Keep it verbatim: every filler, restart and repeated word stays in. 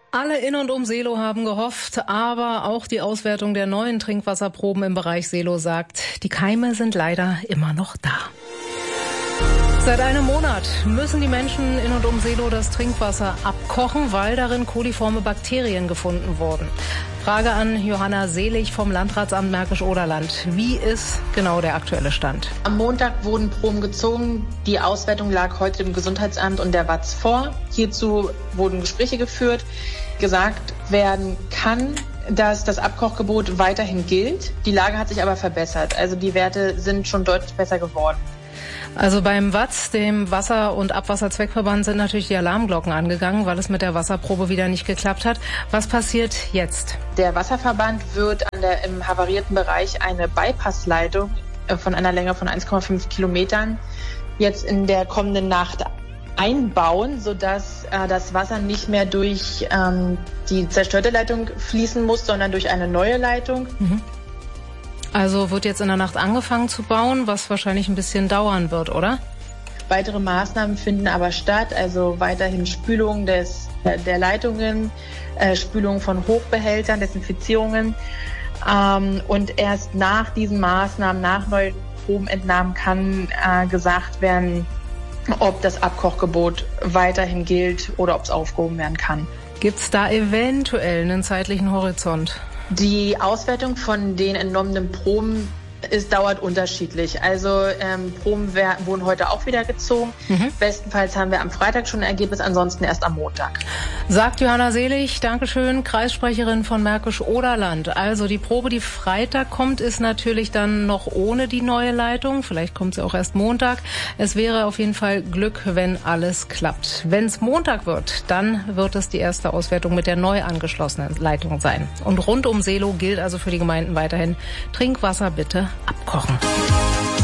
Alle in und um Seelow haben gehofft, aber auch die Auswertung der neuen Trinkwasserproben im Bereich Seelow sagt, die Keime sind leider immer noch da. Seit einem Monat müssen die Menschen in und um Seelow das Trinkwasser abkochen, weil darin koliforme Bakterien gefunden wurden. Frage an Johanna Selig vom Landratsamt Märkisch-Oderland. Wie ist genau der aktuelle Stand? Am Montag wurden Proben gezogen. Die Auswertung lag heute dem Gesundheitsamt und der W A Z vor. Hierzu wurden Gespräche geführt. Gesagt werden kann, dass das Abkochgebot weiterhin gilt. Die Lage hat sich aber verbessert. Also die Werte sind schon deutlich besser geworden. Also beim W A Z, dem Wasser- und Abwasserzweckverband, sind natürlich die Alarmglocken angegangen, weil es mit der Wasserprobe wieder nicht geklappt hat. Was passiert jetzt? Der Wasserverband wird an der im havarierten Bereich eine Bypassleitung von einer Länge von eins Komma fünf Kilometern jetzt in der kommenden Nacht einbauen, sodass äh, das Wasser nicht mehr durch ähm, die zerstörte Leitung fließen muss, sondern durch eine neue Leitung. Mhm. Also wird jetzt in der Nacht angefangen zu bauen, was wahrscheinlich ein bisschen dauern wird, oder? Weitere Maßnahmen finden aber statt, also weiterhin Spülung des, der Leitungen, äh, Spülung von Hochbehältern, Desinfizierungen. Ähm, und erst nach diesen Maßnahmen, nach neuen Probenentnahmen kann äh, gesagt werden, ob das Abkochgebot weiterhin gilt oder ob es aufgehoben werden kann. Gibt es da eventuell einen zeitlichen Horizont? Die Auswertung von den entnommenen Proben ist, dauert unterschiedlich. Also ähm, Proben wär, wurden heute auch wieder gezogen. Mhm. Bestenfalls haben wir am Freitag schon ein Ergebnis, ansonsten erst am Montag. Sagt Johanna Selig, Dankeschön, Kreissprecherin von Märkisch-Oderland. Also die Probe, die Freitag kommt, ist natürlich dann noch ohne die neue Leitung. Vielleicht kommt sie auch erst Montag. Es wäre auf jeden Fall Glück, wenn alles klappt. Wenn es Montag wird, dann wird es die erste Auswertung mit der neu angeschlossenen Leitung sein. Und rund um Seelow gilt also für die Gemeinden weiterhin: Trinkwasser bitte abkochen.